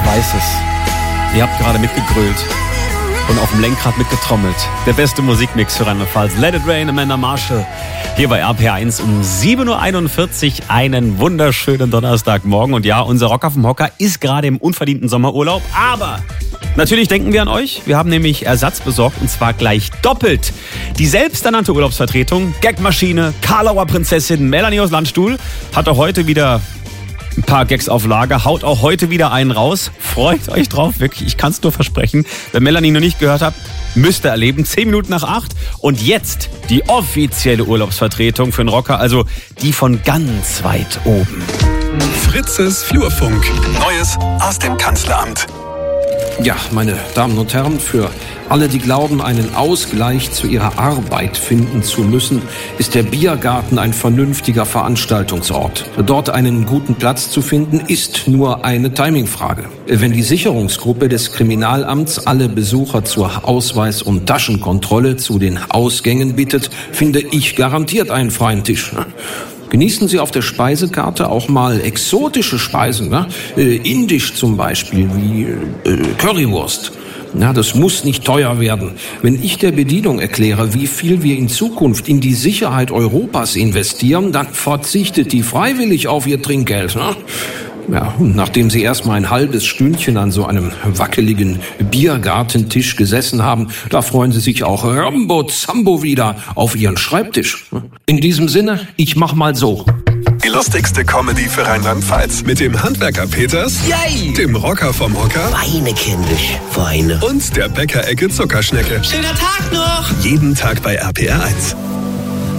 weiß es. Ihr habt gerade mitgegrölt und auf dem Lenkrad mitgetrommelt. Der beste Musikmix für Rheinland-Pfalz. Let It Rain, Amanda Marshall. Hier bei RPR1 um 7.41 Uhr. Einen wunderschönen Donnerstagmorgen. Und ja, unser Rocker vom Hocker ist gerade im unverdienten Sommerurlaub. Aber natürlich denken wir an euch. Wir haben nämlich Ersatz besorgt und zwar gleich doppelt. Die selbsternannte Urlaubsvertretung, Gagmaschine, Karlauer Prinzessin Melanie aus Landstuhl hat auch heute wieder ein paar Gags auf Lager, haut auch heute wieder einen raus. Freut euch drauf, wirklich, ich kann es nur versprechen. Wer Melanie noch nicht gehört hat, müsst ihr erleben. 10 Minuten nach 8 und jetzt die offizielle Urlaubsvertretung für den Rocker, also die von ganz weit oben. Fritzes Flurfunk. Neues aus dem Kanzleramt. Ja, meine Damen und Herren, für alle, die glauben, einen Ausgleich zu ihrer Arbeit finden zu müssen, ist der Biergarten ein vernünftiger Veranstaltungsort. Dort einen guten Platz zu finden, ist nur eine Timingfrage. Wenn die Sicherungsgruppe des Kriminalamts alle Besucher zur Ausweis- und Taschenkontrolle zu den Ausgängen bittet, finde ich garantiert einen freien Tisch. Genießen Sie auf der Speisekarte auch mal exotische Speisen, ne? Indisch zum Beispiel, wie Currywurst. Na, das muss nicht teuer werden. Wenn ich der Bedienung erkläre, wie viel wir in Zukunft in die Sicherheit Europas investieren, dann verzichtet die freiwillig auf ihr Trinkgeld. Ne? Ja, und nachdem sie erstmal ein halbes Stündchen an so einem wackeligen Biergartentisch gesessen haben, da freuen sie sich auch Rambo-Zambo wieder auf ihren Schreibtisch. In diesem Sinne, ich mach mal so. Die lustigste Comedy für Rheinland-Pfalz. Mit dem Handwerker Peters, Yay! Dem Rocker vom Hocker Weine, kindisch, Weine. und der Bäckerecke Zuckerschnecke. Schöner Tag noch! Jeden Tag bei RPR1.